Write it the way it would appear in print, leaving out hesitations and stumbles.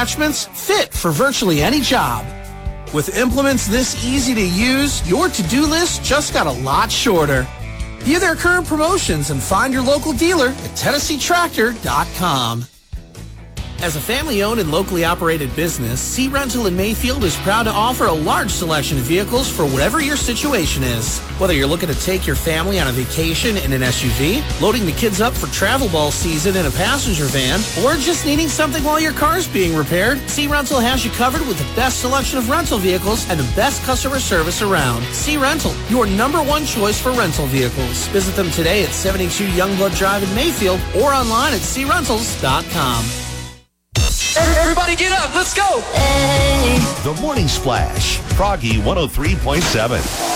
attachments fit for virtually any job. With implements this easy to use, your to-do list just got a lot shorter. View their current promotions and find your local dealer at TennesseeTractor.com. As a family-owned and locally operated business, Sea Rental in Mayfield is proud to offer a large selection of vehicles for whatever your situation is. Whether you're looking to take your family on a vacation in an SUV, loading the kids up for travel ball season in a passenger van, or just needing something while your car's being repaired, Sea Rental has you covered with the best selection of rental vehicles and the best customer service around. Sea Rental, your number one choice for rental vehicles. Visit them today at 72 Youngblood Drive in Mayfield or online at SeaRentals.com. Everybody get up, let's go! The Morning Splash, Froggy 103.7.